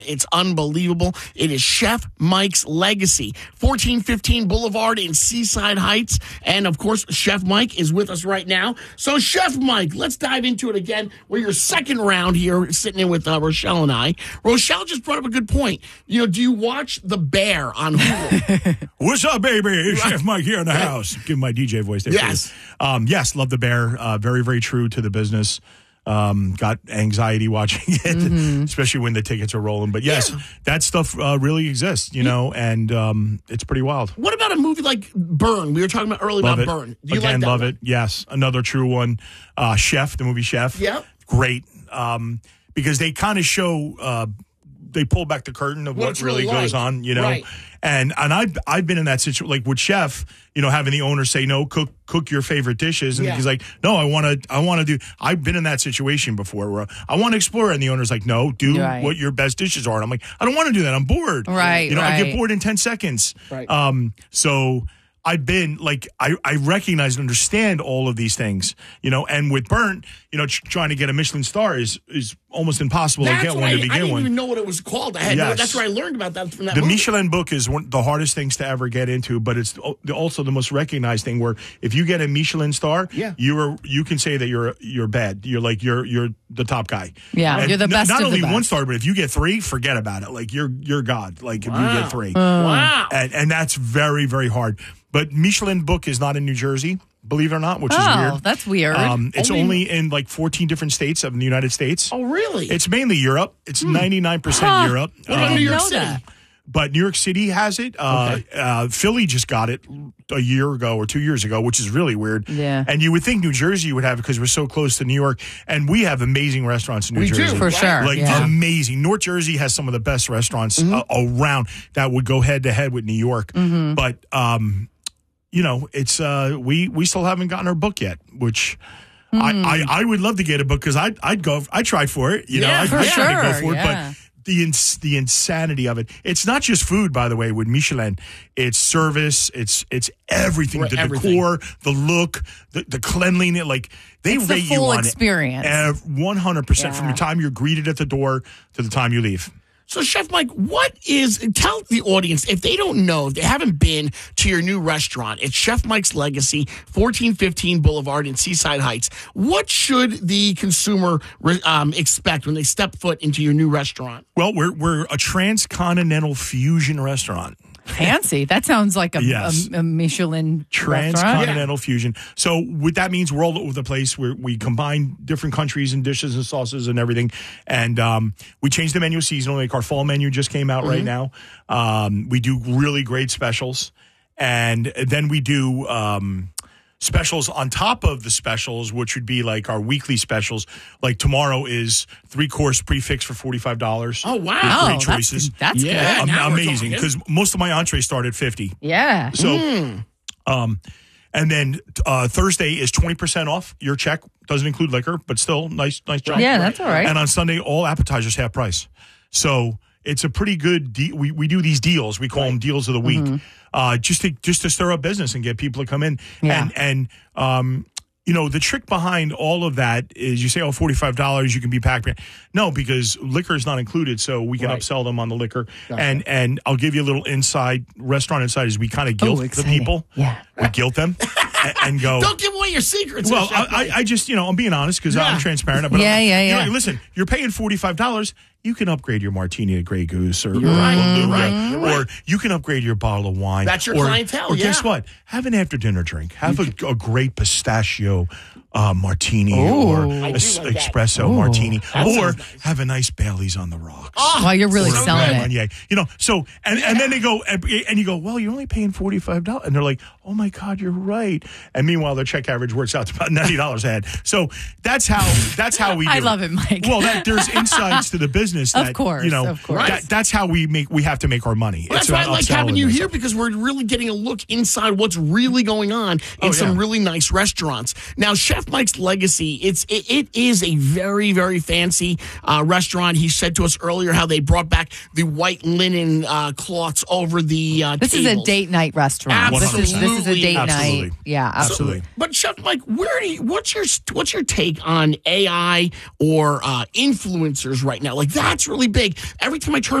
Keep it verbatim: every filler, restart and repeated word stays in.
It's unbelievable. It is Chef Mike's Legacy, fourteen fifteen Boulevard in Seaside Heights. And, of course, Chef Mike is with us right now. So, Chef Mike, let's dive into it again. We're your second round here, sitting in with uh, Rochelle and I. Rochelle just brought up a good point. You know, do you watch The Bear on Hulu? What's up, baby? Chef Mike here in the house. Give my D J voice there. Yes. Um, yes, love The Bear. Uh, very, very true to the business. Um, got anxiety watching it, mm-hmm. especially when the tickets are rolling. But yes, yeah. that stuff uh, really exists, you know, and um, it's pretty wild. What about a movie like Burn? We were talking about earlier love about it. Burn. Do you Again, like that love one? it. Yes, another true one. Uh, Chef, the movie Chef. Yep. Great. Um, because they kind of show, uh, they pull back the curtain of what, what really really goes like. on, you know. Right. And and I've I've been in that situation, like with Chef, you know, having the owner say no, cook cook your favorite dishes, and yeah. he's like, no, I want to I want to do. I've been in that situation before where I want to explore, and the owner's like, no, do right. what your best dishes are. And I'm like, I don't want to do that. I'm bored. Right. You know, right. I get bored in ten seconds. Right. Um. So. I've been like I, I recognize and understand all of these things, you know, and with Burnt, you know, tr- trying to get a Michelin star is is almost impossible that's to get one I, to begin I didn't with. even know what it was called. I had yes. no, that's where I learned about that from that The movie. Michelin book is one the hardest things to ever get into, but it's also the most recognized thing. Where if you get a Michelin star, yeah. you are you can say that you're you're bad. You're like you're you're the top guy. Yeah, and you're the best. Not of only the best. one star, but if you get three, forget about it. Like you're you're God. Like if wow. you get three, Uh, wow, and and that's very very hard. But Michelin book is not in New Jersey, believe it or not, which oh, is weird. that's weird. Um, it's Only- only in like fourteen different states of the United States. oh really? It's mainly Europe. It's ninety-nine percent Huh. Europe. What about Um, New York know City? that. But New York City has it. Uh, Okay. uh, Philly just got it a year ago or two years ago, which is really weird. Yeah. And you would think New Jersey would have it because we're so close to New York. And we have amazing restaurants in New We do, Jersey. For right? sure. Like yeah. amazing. North Jersey has some of the best restaurants Mm-hmm. uh, around that would go head to head with New York. Mm-hmm. But, um, you know, it's uh, we we still haven't gotten our book yet, which Mm. I, I, I would love to get a book because I'd, I'd go, I'd try for it. You Yeah, know, I'd, for I'd try to go sure, for it. yeah. But the ins- the insanity of it. It's not just food, by the way, with Michelin. It's service. It's it's everything. Right, the everything. decor, the look, the, the cleanliness. Like they It's the rate you full on experience. it one hundred percent from Yeah. the time you're greeted at the door to the time you leave. So, Chef Mike, what is, tell the audience, if they don't know, if they haven't been to your new restaurant, it's Chef Mike's Legacy, fourteen fifteen Boulevard in Seaside Heights. What should the consumer um, expect when they step foot into your new restaurant? Well, we're we're a transcontinental fusion restaurant. Fancy. That sounds like a, Yes. a, a Michelin restaurant. Transcontinental fusion. So what that means, we're all over the place. We're, we combine different countries and dishes and sauces and everything. And um, we change the menu seasonally. Like our fall menu just came out Mm-hmm. right now. Um, we do really great specials. And then we do um, specials on top of the specials, which would be like our weekly specials. Like tomorrow is three-course prefix for forty-five dollars. Oh, wow. With Oh, great that's, choices. that's Yeah. good. Am- now we're amazing. talking. Because most of my entrees start at fifty. Yeah. So, Mm. um, and then uh, Thursday is twenty percent off your check. Doesn't include liquor, but still nice, nice jump. Yeah, that's all right. And on Sunday, all appetizers half price. So it's a pretty good deal. We we do these deals. We call them deals of the week, uh, just to just to stir up business and get people to come in. Yeah. And and um, you know, the trick behind all of that is you say, oh, forty-five dollars, you can be packed. No, because liquor is not included, so we can Right. upsell them on the liquor. Gotcha. And and I'll give you a little inside restaurant inside is we kind of guilt Oh, the exciting. people. Yeah. We guilt them and, and go. Don't give away your secrets. Well, Chef I, Mike. I I just, you know, I'm being honest because Yeah. I'm transparent. But Yeah, I'm- yeah, you know, yeah. listen, you're paying forty-five dollars. You can upgrade your martini to Grey Goose, or, You're or, right, or, you're Luga, right, you're right. or you can upgrade your bottle of wine. That's your or, clientele, Or guess yeah. what? Have an after dinner drink. Have a, a great pistachio uh, martini or Ooh. I do es- like that. espresso Ooh. martini, That or sounds nice. have a nice Bailey's on the rocks. Wow, you're really Or a selling Grand it. Marnier. You know, so and, and then they go and, and you go, well, you're only paying forty five dollars, and they're like, oh my God, you're right. And meanwhile, their check average works out to about ninety dollars a head. So that's how that's how we. Do I love it, Mike. Well, that, there's insights to the business. Of That, course, you know, of course. That, that's how we make we have to make our money. Well, It's that's why I about like having upselling you and here stuff. because we're really getting a look inside what's really going on in Oh, some yeah. really nice restaurants. Now, Chef Mike's Legacy, it's it, it is a very, very fancy uh, restaurant. He said to us earlier how they brought back the white linen uh, cloths over the uh, This is a tables. date night restaurant. This is, this is a date Absolutely. night. Yeah, absolutely. Absolutely. But Chef Mike, where do you, what's your what's your take on A I or uh, influencers right now? Like that's really big. Every time I turn